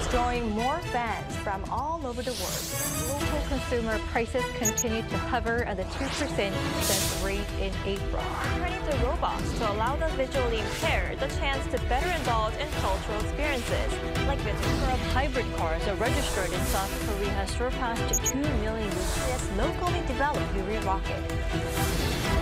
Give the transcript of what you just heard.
is drawing more fans from all over the world. Local consumer prices continue to hover at the 2% success rate in April. Turning to robots to allow the visually impaired the chance to better indulge in cultural experiences, like the number of hybrid cars are registered in South Korea has surpassed 2 million using its locally developed Yuri rocket.